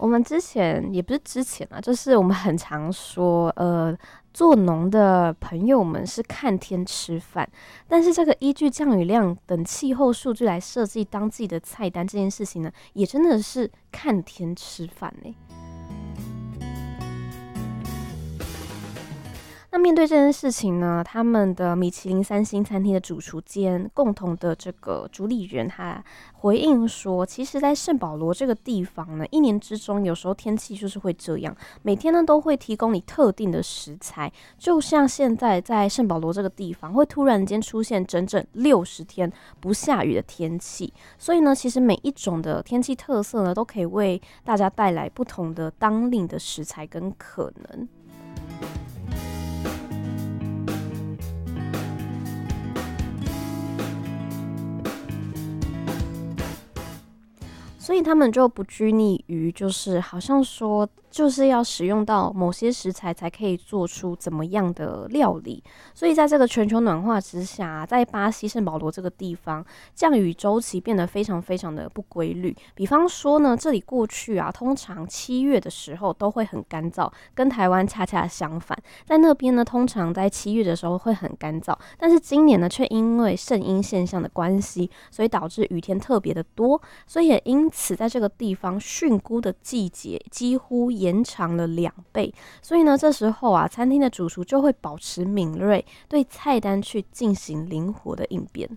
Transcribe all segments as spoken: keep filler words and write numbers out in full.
我们之前也不是之前啊，就是我们很常说，呃，做农的朋友们是看天吃饭，但是这个依据降雨量等气候数据来设计当季的菜单这件事情呢，也真的是看天吃饭呢、那面对这件事情呢，他们的米其林三星餐厅的主厨兼共同的这个主理人，他回应说，其实在圣保罗这个地方呢，一年之中有时候天气就是会这样，每天呢都会提供你特定的食材，就像现在在圣保罗这个地方，会突然间出现整整六十天不下雨的天气，所以呢，其实每一种的天气特色呢，都可以为大家带来不同的当令的食材跟可能。所以他们就不拘泥于，就是好像说，就是要使用到某些食材才可以做出怎么样的料理。所以在这个全球暖化之下，在巴西圣保罗这个地方，降雨周期变得非常非常的不规律。比方说呢，这里过去啊，通常七月的时候都会很干燥，跟台湾恰恰相反。在那边呢，通常在七月的时候会很干燥，但是今年呢，却因为圣婴现象的关系，所以导致雨天特别的多，所以也因此在这个地方蕈菇的季节几乎延长了两倍。所以呢，这时候啊，餐厅的主厨就会保持敏锐，对菜单去进行灵活的应变。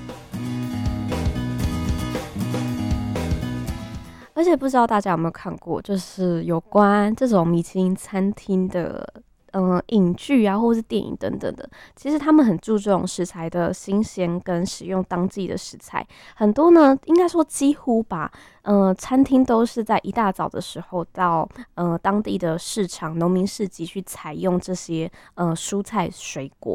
而且不知道大家有没有看过，就是有关这种米其林餐厅的嗯、呃影剧啊，或是电影等等的，其实他们很注重食材的新鲜跟使用当季的食材。很多呢，应该说几乎吧，呃，餐厅都是在一大早的时候到呃当地的市场、农民市集去采用这些呃蔬菜水果。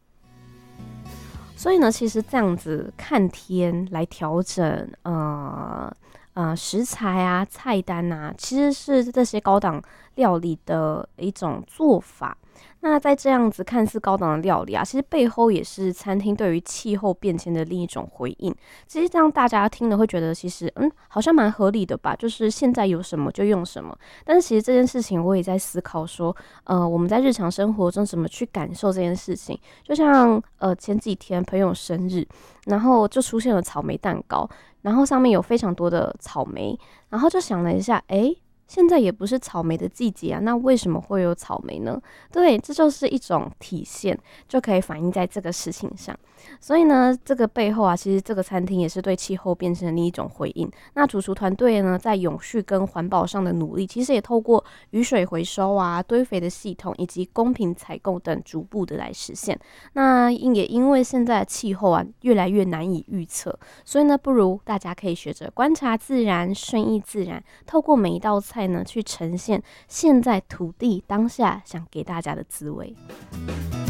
所以呢，其实这样子看天来调整，呃呃食材啊、菜单啊，其实是这些高档料理的一种做法。那在这样子看似高档的料理啊，其实背后也是餐厅对于气候变迁的另一种回应。其实这样大家听了会觉得，其实嗯，好像蛮合理的吧？就是现在有什么就用什么。但是其实这件事情我也在思考说，呃，我们在日常生活中怎么去感受这件事情？就像呃前几天朋友生日，然后就出现了草莓蛋糕，然后上面有非常多的草莓，然后就想了一下，诶。现在也不是草莓的季节啊，那为什么会有草莓呢？对，这就是一种体现，就可以反映在这个事情上。所以呢，这个背后啊，其实这个餐厅也是对气候变迁的另一种回应。那主厨团队呢，在永续跟环保上的努力，其实也透过雨水回收啊、堆肥的系统以及公平采购等，逐步的来实现。那也因为现在的气候啊，越来越难以预测，所以呢，不如大家可以学着观察自然、顺应自然，透过每一道菜呢，去呈现现在土地当下想给大家的滋味。